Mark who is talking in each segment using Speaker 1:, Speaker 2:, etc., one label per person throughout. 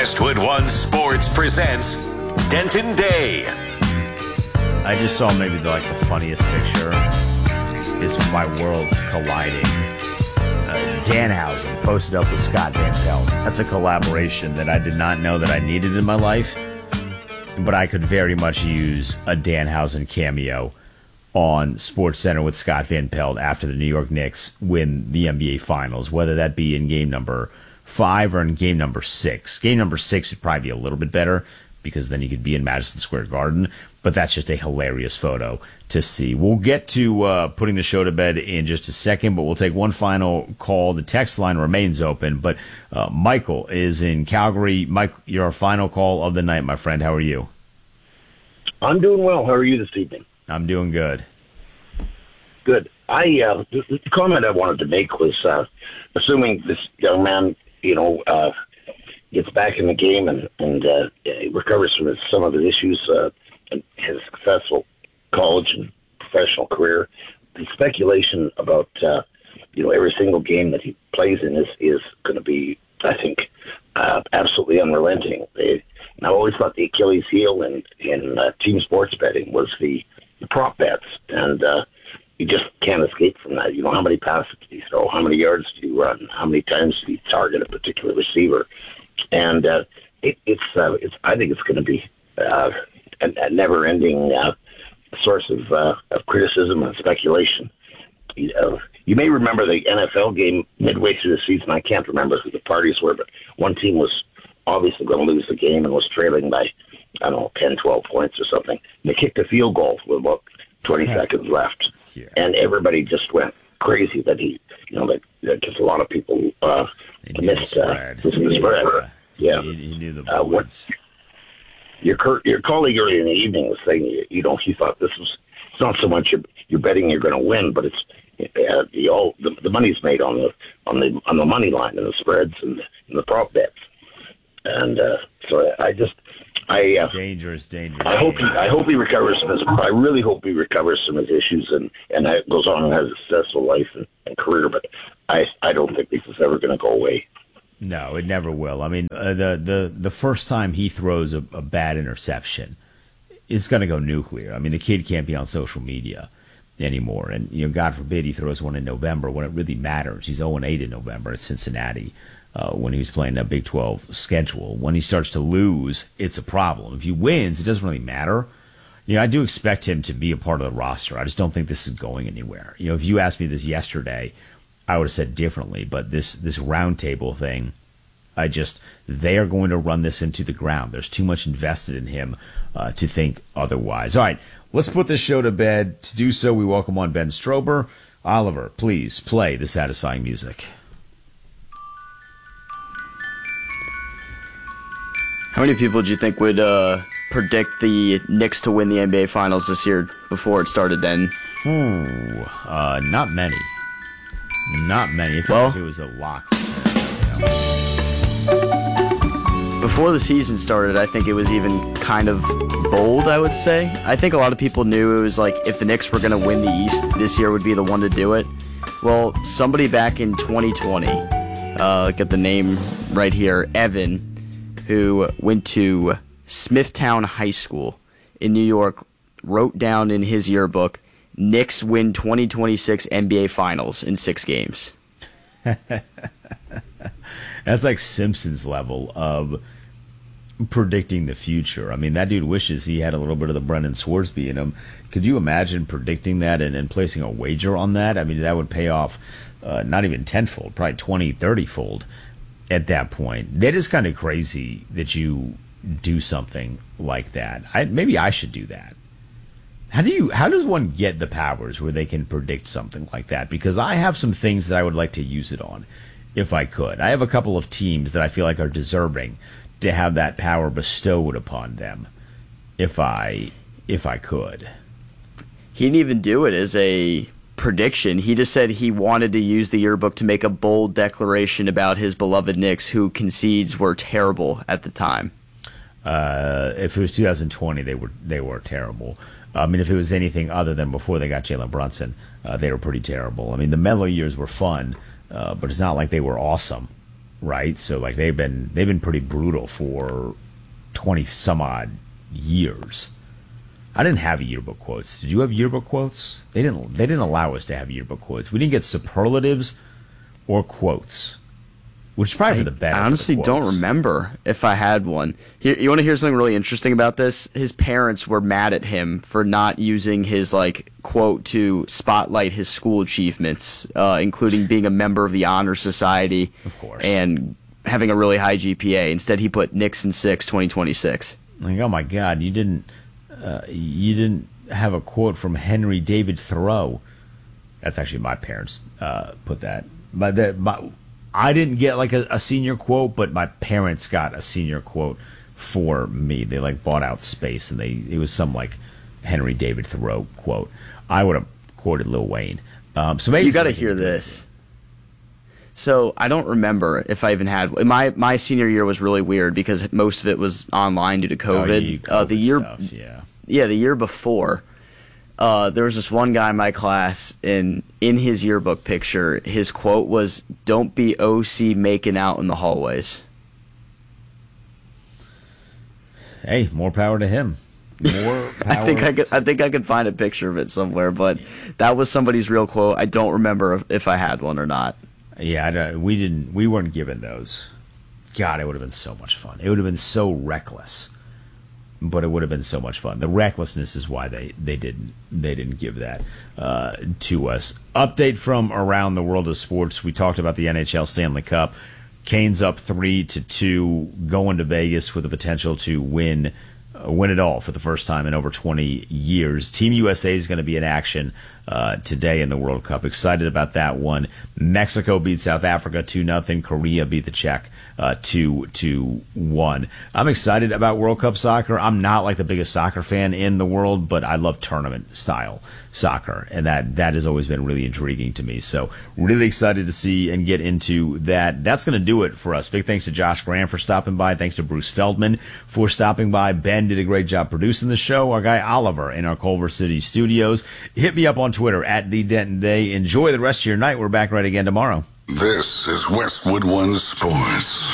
Speaker 1: Westwood One Sports presents Denton Day.
Speaker 2: I just saw maybe the funniest picture is my worlds colliding. Danhausen posted up with Scott Van Pelt. That's a collaboration that I did not know that I needed in my life, but I could very much use a Danhausen cameo on SportsCenter with Scott Van Pelt after the New York Knicks win the NBA Finals, whether that be in game number 5 or in game number 6. Game number 6 would probably be a little bit better because then you could be in Madison Square Garden, but that's just a hilarious photo to see. We'll get to putting the show to bed in just a second, but we'll take one final call. The text line remains open, but Michael is in Calgary. Mike, you're our final call of the night, my friend. How are you?
Speaker 3: I'm doing well. How are you this evening?
Speaker 2: I'm doing good.
Speaker 3: Good. The comment I wanted to make was, assuming this young man, gets back in the game and recovers from some of his issues in his successful college and professional career, the speculation about every single game that he plays in is going to be, I think, absolutely unrelenting. And I always thought the Achilles heel in team sports betting was the prop bets, and you just can't escape from that. How many passes do you throw? How many yards do you run? How many times do you target a particular receiver? And it's I think it's going to be a never-ending source of criticism and speculation. You may remember the NFL game midway through the season. I can't remember who the parties were, but one team was obviously going to lose the game and was trailing by, 10, 12 points or something. And they kicked a field goal with about 20 seconds left. Yeah. And everybody just went crazy that because a lot of people missed the spread. Yeah.
Speaker 2: He knew the boards.
Speaker 3: Your colleague earlier in the evening was saying, he thought this was, it's not so much you're betting you're going to win, but it's the money's made on the money line and the spreads and the prop bets. And so
Speaker 2: dangerous.
Speaker 3: I hope he recovers from his. I really hope he recovers from his issues and goes on and has a successful life and career. But I don't think this is ever going to go away.
Speaker 2: No, it never will. I mean, the first time he throws a bad interception, it's going to go nuclear. I mean, the kid can't be on social media anymore, and God forbid he throws one in November when it really matters. He's 0-8 in November at Cincinnati. When he was playing that Big 12 schedule. When he starts to lose, it's a problem. If he wins, it doesn't really matter. I do expect him to be a part of the roster. I just don't think this is going anywhere. If you asked me this yesterday, I would have said differently. But this roundtable thing, they are going to run this into the ground. There's too much invested in him to think otherwise. All right, let's put this show to bed. To do so, we welcome on Ben Strober. Oliver, please play the satisfying music.
Speaker 4: How many people do you think would predict the Knicks to win the NBA Finals this year before it started then?
Speaker 2: Not many. Not many. I thought it was a lock.
Speaker 4: Before the season started, I think it was even kind of bold, I would say. I think a lot of people knew it was like if the Knicks were going to win the East, this year would be the one to do it. Well, somebody back in 2020, get the name right here, Evan, who went to Smithtown High School in New York, wrote down in his yearbook, Knicks win 2026 NBA Finals in 6 games.
Speaker 2: That's like Simpsons level of predicting the future. I mean, that dude wishes he had a little bit of the Brendan Swarsby in him. Could you imagine predicting that and placing a wager on that? I mean, that would pay off not even tenfold, probably 20, 30-fold. At that point, that is kind of crazy that you do something like that. Maybe I should do that. How does one get the powers where they can predict something like that? Because I have some things that I would like to use it on, if I could. I have a couple of teams that I feel like are deserving to have that power bestowed upon them, if I could.
Speaker 4: He didn't even do it as a prediction. He just said he wanted to use the yearbook to make a bold declaration about his beloved Knicks, who concedes were terrible at the time.
Speaker 2: If it was 2020, they were terrible. I mean, if it was anything other than before they got Jalen Brunson, they were pretty terrible. I mean, the Melo years were fun, but it's not like they were awesome. right? So like they've been pretty brutal for 20 some odd years. I didn't have yearbook quotes. Did you have yearbook quotes? They didn't allow us to have yearbook quotes. We didn't get superlatives or quotes, which is probably for the better.
Speaker 4: I honestly don't remember if I had one. You want to hear something really interesting about this? His parents were mad at him for not using his quote to spotlight his school achievements, including being a member of the Honor Society,
Speaker 2: of course,
Speaker 4: and having a really high GPA. Instead, he put Nixon 6, 2026.
Speaker 2: Like, oh my God, you didn't have a quote from Henry David Thoreau. That's actually my parents put that. I didn't get like a senior quote, but my parents got a senior quote for me. They bought out space, and it was some Henry David Thoreau quote. I would have quoted Lil Wayne. So maybe
Speaker 4: you got to hear this. So I don't remember if I even had my senior year was really weird because most of it was online due to COVID.
Speaker 2: COVID
Speaker 4: the year,
Speaker 2: stuff, yeah.
Speaker 4: Yeah, the year before, there was this one guy in my class, and in his yearbook picture, his quote was, "Don't be OC making out in the hallways."
Speaker 2: Hey, more power to him. More power.
Speaker 4: I think I could find a picture of it somewhere, but that was somebody's real quote. I don't remember if I had one or not.
Speaker 2: Yeah, we weren't given those. God, it would have been so much fun. It would have been so reckless. But it would have been so much fun. The recklessness is why they didn't give that to us. Update from around the world of sports. We talked about the NHL Stanley Cup. Canes up 3-2, going to Vegas with the potential to win it all for the first time in over 20 years. Team USA is going to be in action today in the World Cup. Excited about that one. Mexico beat South Africa 2-0. Korea beat the Czech 2-1. I'm excited about World Cup soccer. I'm not the biggest soccer fan in the world, but I love tournament style soccer, and that has always been really intriguing to me. So really excited to see and get into that. That's going to do it for us. Big thanks to Josh Graham for stopping by. Thanks to Bruce Feldman for stopping by. Ben did a great job producing the show. Our guy Oliver in our Culver City studios. Hit me up on Twitter at @TheDentonDay. Enjoy the rest of your night. We're back right again tomorrow.
Speaker 5: This is Westwood One Sports.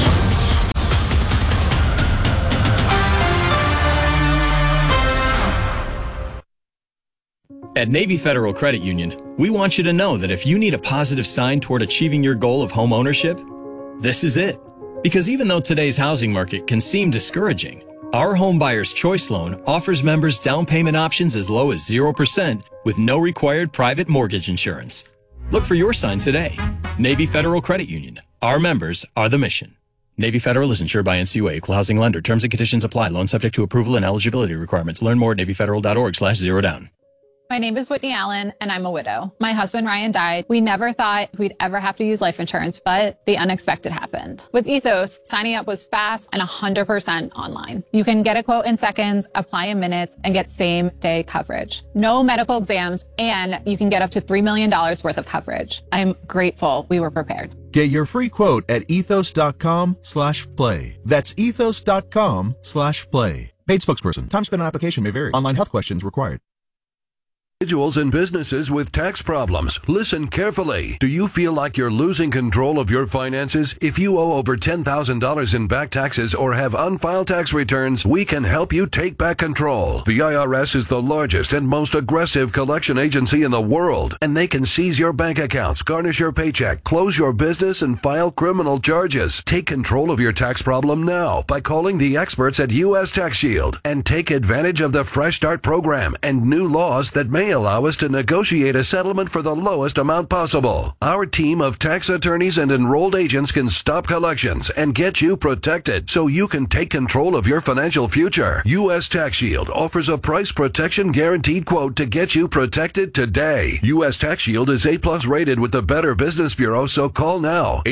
Speaker 6: At Navy Federal Credit Union, we want you to know that if you need a positive sign toward achieving your goal of home ownership, this is it. Because even though today's housing market can seem discouraging, our Home Buyer's Choice Loan offers members down payment options as low as 0% with no required private mortgage insurance. Look for your sign today. Navy Federal Credit Union. Our members are the mission. Navy Federal is insured by NCUA, Equal Housing Lender. Terms and conditions apply. Loan subject to approval and eligibility requirements. Learn more at NavyFederal.org/zerodown.
Speaker 7: My name is Whitney Allen, and I'm a widow. My husband, Ryan, died. We never thought we'd ever have to use life insurance, but the unexpected happened. With Ethos, signing up was fast and 100% online. You can get a quote in seconds, apply in minutes, and get same-day coverage. No medical exams, and you can get up to $3 million worth of coverage. I'm grateful we were prepared.
Speaker 8: Get your free quote at ethos.com/play. That's ethos.com/play. Paid spokesperson. Time spent on application may vary. Online health questions required.
Speaker 9: Individuals and businesses with tax problems, listen carefully. Do you feel like you're losing control of your finances? If you owe over $10,000 in back taxes or have unfiled tax returns, we can help you take back control. The IRS is the largest and most aggressive collection agency in the world, and they can seize your bank accounts, garnish your paycheck, close your business, and file criminal charges. Take control of your tax problem now by calling the experts at U.S. Tax Shield and take advantage of the Fresh Start program and new laws that may allow us to negotiate a settlement for the lowest amount possible. Our team of tax attorneys and enrolled agents can stop collections and get you protected so you can take control of your financial future. U.S. Tax Shield offers a price protection guaranteed quote to get you protected today. U.S. Tax Shield is A+ rated with the Better Business Bureau, so call now.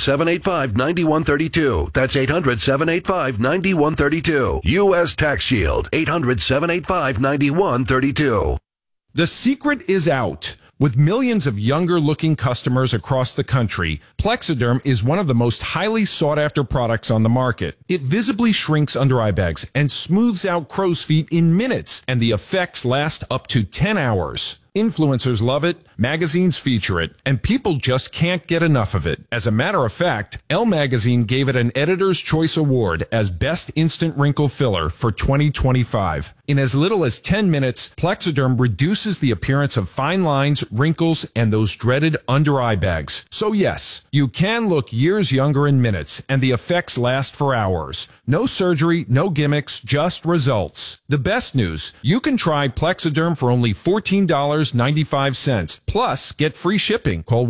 Speaker 9: 800-785-9132. That's 800-785-9132. U.S. Tax Shield. 800-785-9132.
Speaker 10: The secret is out. With millions of younger-looking customers across the country, Plexiderm is one of the most highly sought-after products on the market. It visibly shrinks under eye bags and smooths out crow's feet in minutes, and the effects last up to 10 hours. Influencers love it, magazines feature it, and people just can't get enough of it. As a matter of fact, Elle Magazine gave it an Editor's Choice Award as Best Instant Wrinkle Filler for 2025. In as little as 10 minutes, Plexiderm reduces the appearance of fine lines, wrinkles, and those dreaded under-eye bags. So yes, you can look years younger in minutes, and the effects last for hours. No surgery, no gimmicks, just results. The best news, you can try Plexiderm for only $14.95. Plus, get free shipping. Call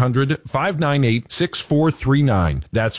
Speaker 10: 1-800-598-6439. That's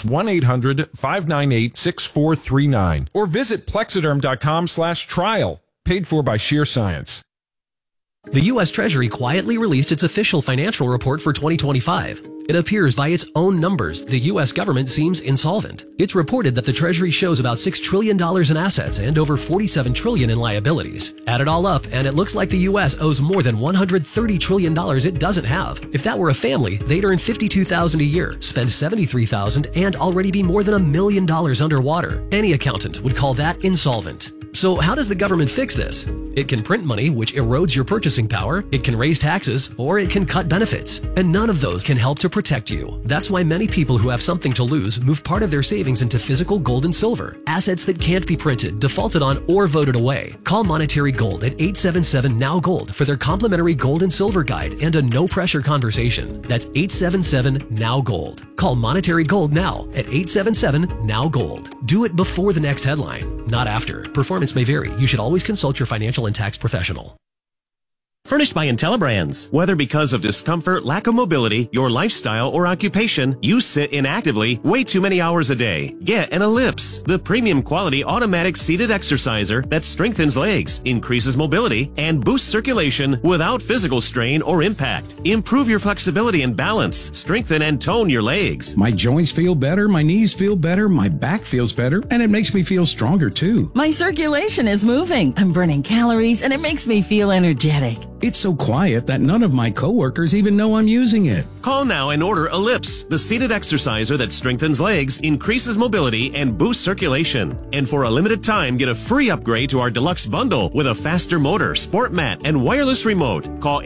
Speaker 10: 1-800-598-6439. Or visit plexiderm.com/trial. Paid for by Sheer Science.
Speaker 11: The U.S. Treasury quietly released its official financial report for 2025. It appears by its own numbers the U.S. government seems insolvent. It's reported that the Treasury shows about $6 trillion in assets and over $47 trillion in liabilities. Add it all up, and it looks like the U.S. owes more than $130 trillion it doesn't have. If that were a family, they'd earn $52,000 a year, spend $73,000, and already be more than $1 million underwater. Any accountant would call that insolvent. So how does the government fix this? It can print money, which erodes your purchasing power, it can raise taxes, or it can cut benefits. And none of those can help to protect you. That's why many people who have something to lose move part of their savings into physical gold and silver, assets that can't be printed, defaulted on, or voted away. Call Monetary Gold at 877-NOW-GOLD for their complimentary gold and silver guide and a no-pressure conversation. That's 877-NOW-GOLD. Call Monetary Gold now at 877-NOW-GOLD. Do it before the next headline, not after. Performance may vary. You should always consult your financial and tax professional.
Speaker 12: Furnished by IntelliBrands. Whether because of discomfort, lack of mobility, your lifestyle, or occupation, you sit inactively way too many hours a day. Get an Ellipse, the premium quality automatic seated exerciser that strengthens legs, increases mobility, and boosts circulation without physical strain or impact. Improve your flexibility and balance. Strengthen and tone your legs.
Speaker 13: My joints feel better, my knees feel better, my back feels better, and it makes me feel stronger too.
Speaker 14: My circulation is moving. I'm burning calories, and it makes me feel energetic.
Speaker 13: It's so quiet that none of my coworkers even know I'm using it.
Speaker 12: Call now and order Ellipse, the seated exerciser that strengthens legs, increases mobility, and boosts circulation. And for a limited time, get a free upgrade to our deluxe bundle with a faster motor, sport mat, and wireless remote. Call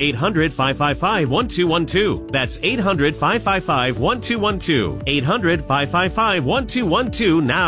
Speaker 12: 800-555-1212. That's 800-555-1212. 800-555-1212 now.